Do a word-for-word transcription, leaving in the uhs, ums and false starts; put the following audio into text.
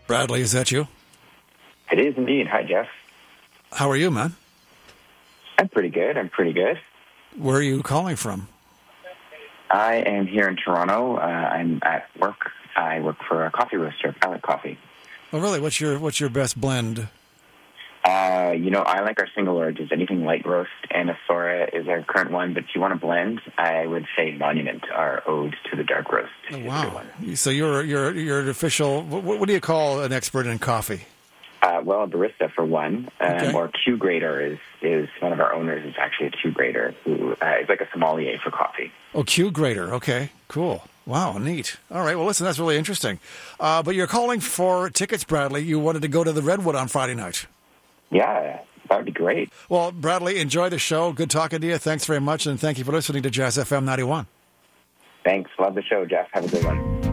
Bradley, is that you? It is indeed. Hi, Jeff. How are you, man? I'm pretty good. I'm pretty good. Where are you calling from? I am here in Toronto. Uh, I'm at work. I work for a coffee roaster, Pilot Coffee. Oh, really? What's your What's your best blend? Uh, you know, I like our single origins. Anything light roast, and Asora is our current one. But if you want to blend, I would say Monument, our ode to the dark roast. Oh, wow. So you're you're you're an official. What, what do you call an expert in coffee? Uh, well, a barista for one, um, Okay. or Q grader is is one of our owners. Is actually a Q grader who uh, is like a sommelier for coffee. Oh, Q grader. Okay, cool. Wow, neat. All right. Well, listen, that's really interesting. Uh, but you're calling for tickets, Bradley. You wanted to go to the Redwood on Friday night. Yeah, that would be great. Well, Bradley, enjoy the show. Good talking to you. Thanks very much, and thank you for listening to Jazz F M ninety-one. Thanks. Love the show, Jeff. Have a good one.